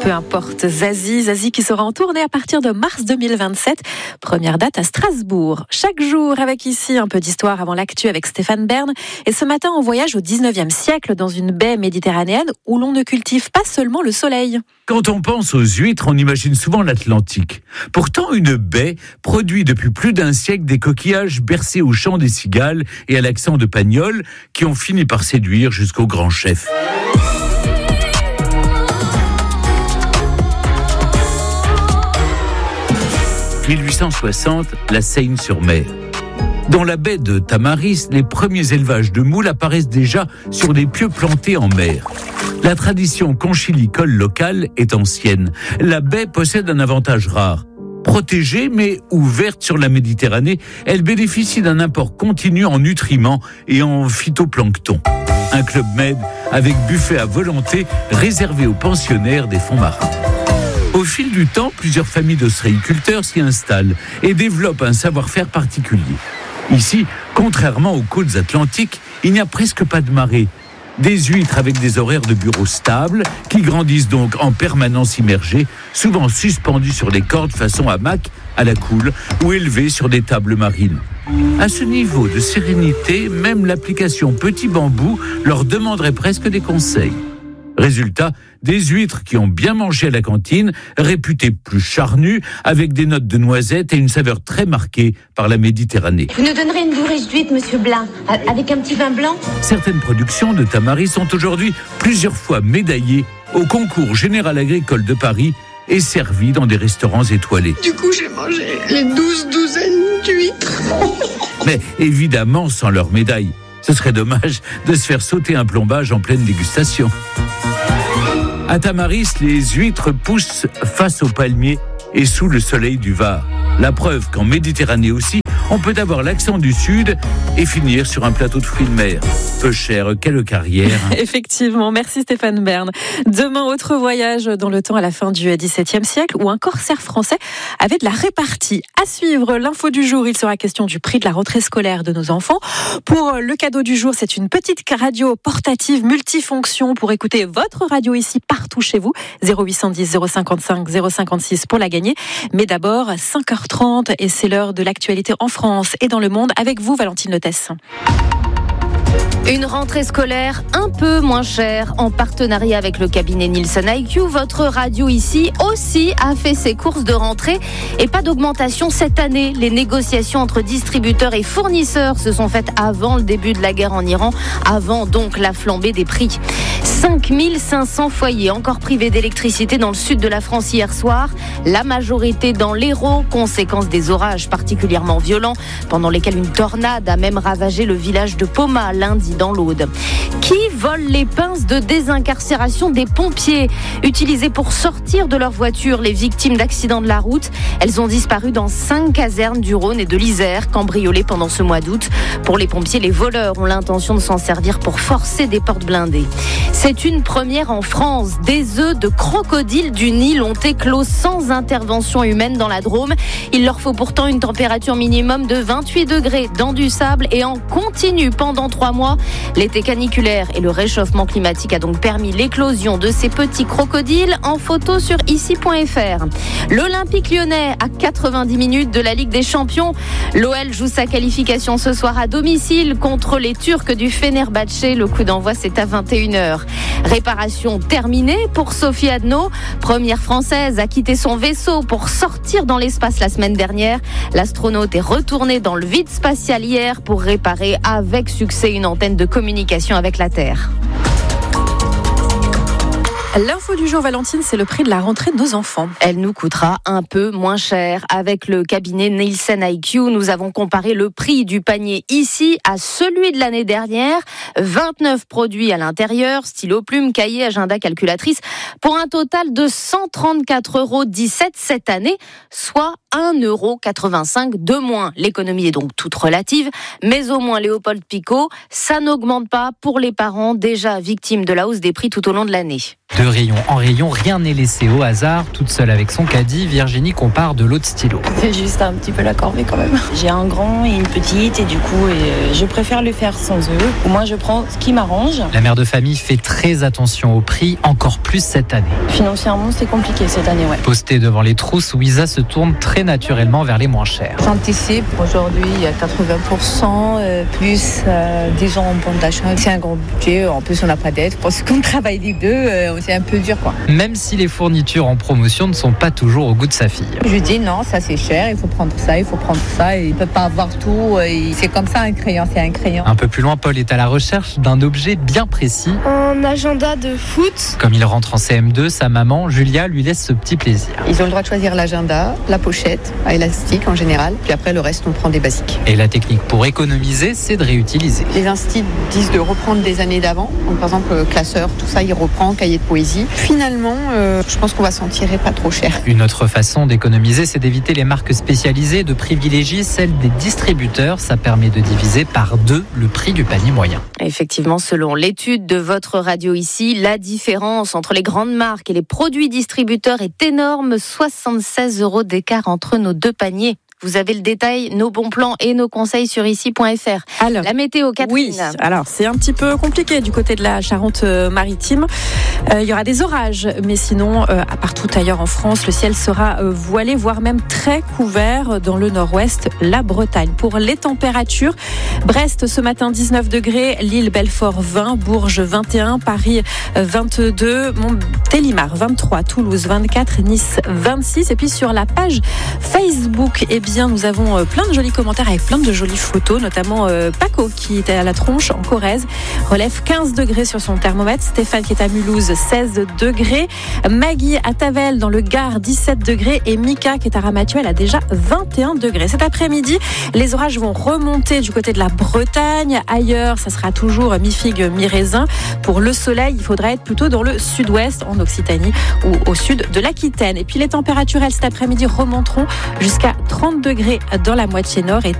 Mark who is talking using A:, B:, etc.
A: Peu importe, Zazie qui sera en tournée à partir de mars 2027. Première date à Strasbourg. Chaque jour avec ici un peu d'histoire avant l'actu avec Stéphane Bern. Et ce matin, on voyage au 19e siècle dans une baie méditerranéenne où l'on ne cultive pas seulement le soleil.
B: Quand on pense aux huîtres, on imagine souvent l'Atlantique. Pourtant, une baie produit depuis plus d'un siècle des coquillages bercés au chant des cigales et à l'accent de Pagnol qui ont fini par séduire jusqu'au grand chef. « 1860, la Seine-sur-Mer. Dans la baie de Tamaris, les premiers élevages de moules apparaissent déjà sur des pieux plantés en mer. La tradition conchilicole locale est ancienne. La baie possède un avantage rare. Protégée mais ouverte sur la Méditerranée, elle bénéficie d'un apport continu en nutriments et en phytoplancton. Un club med avec buffet à volonté réservé aux pensionnaires des fonds marins. Au fil du temps, plusieurs familles d'ostréiculteurs s'y installent et développent un savoir-faire particulier. Ici, contrairement aux côtes atlantiques, il n'y a presque pas de marée. Des huîtres avec des horaires de bureau stables, qui grandissent donc en permanence immergées, souvent suspendues sur des cordes façon hamac à la coule ou élevées sur des tables marines. À ce niveau de sérénité, même l'application Petit Bambou leur demanderait presque des conseils. Résultat, des huîtres qui ont bien mangé à la cantine, réputées plus charnues, avec des notes de noisettes et une saveur très marquée par la Méditerranée.
C: Vous nous donnerez une bourrée d'huîtres, monsieur Blin, avec un petit vin blanc ?
B: Certaines productions de Tamaris sont aujourd'hui plusieurs fois médaillées au concours général agricole de Paris et servies dans des restaurants étoilés.
D: Du coup, j'ai mangé les 12 douzaines d'huîtres.
B: Mais évidemment sans leur médaille. Ce serait dommage de se faire sauter un plombage en pleine dégustation. À Tamaris, les huîtres poussent face aux palmiers et sous le soleil du Var. La preuve qu'en Méditerranée aussi, on peut avoir l'accent du Sud et finir sur un plateau de fruits de mer. Peu cher, quelle carrière.
A: Effectivement, merci Stéphane Bern. Demain, autre voyage dans le temps à la fin du XVIIe siècle où un corsaire français avait de la répartie. À suivre, l'info du jour, il sera question du prix de la rentrée scolaire de nos enfants. Pour le cadeau du jour, c'est une petite radio portative multifonction pour écouter votre radio ici partout chez vous. 0810 055 056 pour la gagner. Mais d'abord, 5h30 et c'est l'heure de l'actualité en France et dans le monde avec vous, Valentine Lotès.
E: Une rentrée scolaire un peu moins chère en partenariat avec le cabinet Nielsen IQ. Votre radio ici aussi a fait ses courses de rentrée et pas d'augmentation cette année. Les négociations entre distributeurs et fournisseurs se sont faites avant le début de la guerre en Iran, avant donc la flambée des prix. 5500 foyers encore privés d'électricité dans le sud de la France hier soir. La majorité dans l'Hérault, conséquence des orages particulièrement violents pendant lesquels une tornade a même ravagé le village de Poma lundi dans l'Aude. Qui vole les pinces de désincarcération des pompiers utilisées pour sortir de leur voiture les victimes d'accidents de la route? Elles ont disparu dans 5 casernes du Rhône et de l'Isère, cambriolées pendant ce mois d'août. Pour les pompiers, les voleurs ont l'intention de s'en servir pour forcer des portes blindées. C'est une première en France. Des œufs de crocodile du Nil ont éclos sans intervention humaine dans la Drôme. Il leur faut pourtant une température minimum de 28 degrés dans du sable et en continu pendant 3 mois. L'été caniculaire et le réchauffement climatique a donc permis l'éclosion de ces petits crocodiles en photo sur ici.fr. L'Olympique lyonnais à 90 minutes de la Ligue des Champions. L'OL joue sa qualification ce soir à domicile contre les Turcs du Fenerbahçe. Le coup d'envoi, c'est à 21h. Réparation terminée pour Sophie Adno. Première française à quitter son vaisseau pour sortir dans l'espace la semaine dernière. L'astronaute est retournée dans le vide spatial hier pour réparer avec succès une antenne de communication avec la Terre.
A: L'info du jour, Valentine, c'est le prix de la rentrée de nos enfants.
E: Elle nous coûtera un peu moins cher. Avec le cabinet Nielsen IQ, nous avons comparé le prix du panier ici à celui de l'année dernière. 29 produits à l'intérieur, stylo, plume, cahier, agenda, calculatrice, pour un total de 134,17 € cette année, soit 1,85 € de moins. L'économie est donc toute relative, mais au moins Léopold Picot, ça n'augmente pas pour les parents déjà victimes de la hausse des prix tout au long de l'année.
F: De rayon en rayon, rien n'est laissé au hasard. Toute seule avec son caddie, Virginie compare de l'eau de stylo.
G: C'est juste un petit peu la corvée quand même. J'ai un grand et une petite et du coup je préfère le faire sans eux. Au moins je prends ce qui m'arrange.
F: La mère de famille fait très attention au prix, encore plus cette année.
G: Financièrement c'est compliqué cette année, ouais.
F: Postée devant les trousses, Ouisa se tourne très naturellement vers les moins chers.
H: J'anticipe, aujourd'hui il y a 80%, plus 10 ans en bon d'achat. C'est un gros budget, en plus on n'a pas d'aide. Parce qu'on travaille les deux, c'est un peu dur quoi.
F: Même si les fournitures en promotion ne sont pas toujours au goût de sa fille.
H: Je dis non, ça c'est cher, il faut prendre ça, il faut prendre ça. Il ne peut pas avoir tout, c'est comme ça un crayon, c'est un crayon.
F: Un peu plus loin, Paul est à la recherche d'un objet bien précis.
I: Un agenda de foot.
F: Comme il rentre en CM2, sa maman, Julia, lui laisse ce petit plaisir.
H: Ils ont le droit de choisir l'agenda, la pochette, à élastique en général, puis après le reste on prend des basiques.
F: Et la technique pour économiser, c'est de réutiliser.
H: Les instituts disent de reprendre des années d'avant. Donc par exemple, classeur, tout ça, il reprend, cahier de poésie. Finalement, je pense qu'on va s'en tirer pas trop cher.
F: Une autre façon d'économiser, c'est d'éviter les marques spécialisées, de privilégier celles des distributeurs. Ça permet de diviser par 2 le prix du panier moyen.
E: Effectivement, selon l'étude de votre radio ici, la différence entre les grandes marques et les produits distributeurs est énorme. 76 € d'écart entre nos 2 paniers. Vous avez le détail, nos bons plans et nos conseils sur ici.fr.
A: Alors,
E: la météo, Catherine.
A: Oui, alors c'est un petit peu compliqué du côté de la Charente-Maritime. Il y aura des orages, mais sinon, à partout ailleurs en France, le ciel sera voilé, voire même très couvert dans le nord-ouest, la Bretagne. Pour les températures, Brest ce matin 19 degrés, Lille, Belfort 20, Bourges 21, Paris 22, Montélimar 23, Toulouse 24, Nice 26. Et puis sur la page Facebook, nous avons plein de jolis commentaires avec plein de jolies photos, notamment Paco qui était à la Tronche en Corrèze, relève 15 degrés sur son thermomètre. Stéphane qui est à Mulhouse, 16 degrés. Maggie à Tavel dans le Gard, 17 degrés. Et Mika qui est à Ramatuelle, elle a déjà 21 degrés. Cet après-midi, les orages vont remonter du côté de la Bretagne. Ailleurs, ça sera toujours mi-figue, mi-raisin. Pour le soleil, il faudra être plutôt dans le sud-ouest, en Occitanie ou au sud de l'Aquitaine. Et puis les températures, elles, cet après-midi, remonteront jusqu'à 30 degrés dans la moitié nord et